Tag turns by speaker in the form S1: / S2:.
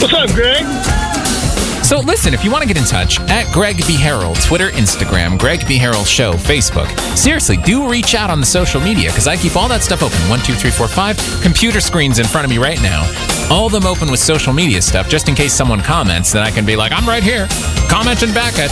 S1: What's up, Greg?
S2: So listen, if you want to get in touch, at Greg B. Harrell, Twitter, Instagram, Greg B. Harrell Show, Facebook. Seriously, do reach out on the social media, because I keep all that stuff open. 1, 2, 3, 4, 5 computer screens in front of me right now. All of them open with social media stuff, just in case someone comments, then I can be like, I'm right here, commenting back at